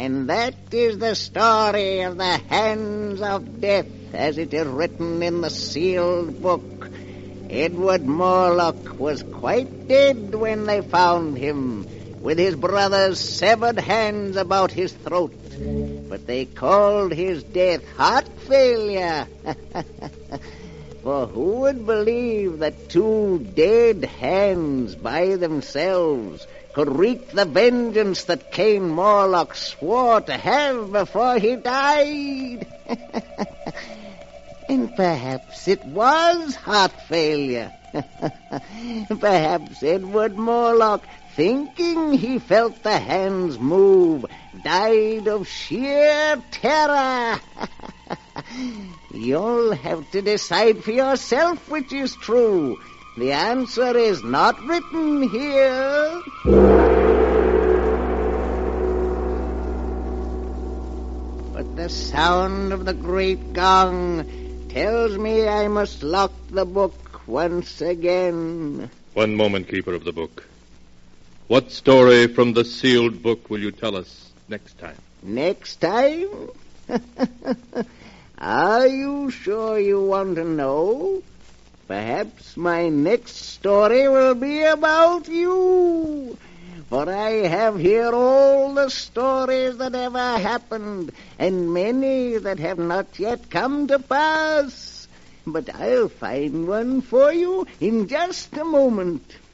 And that is the story of the Hands of Death, as it is written in the sealed book. Edward Morlock was quite dead when they found him, with his brother's severed hands about his throat. But they called his death heart failure. For who would believe that two dead hands by themselves could wreak the vengeance that Cain Morlock swore to have before he died? And perhaps it was heart failure. Perhaps Edward Morlock, thinking he felt the hands move, died of sheer terror. You'll have to decide for yourself which is true. The answer is not written here. But the sound of the great gong tells me I must lock the book once again. One moment, Keeper of the Book. What story from the sealed book will you tell us next time? Next time? Are you sure you want to know? Perhaps my next story will be about you. For I have here all the stories that ever happened, and many that have not yet come to pass. But I'll find one for you in just a moment.